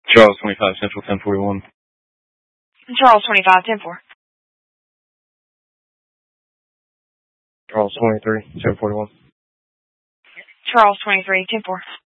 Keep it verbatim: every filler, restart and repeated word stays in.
Charles twenty-five, Central ten forty-one. Charles twenty-five, ten four. Charles twenty-three, ten forty-one. Charles twenty-three, ten four.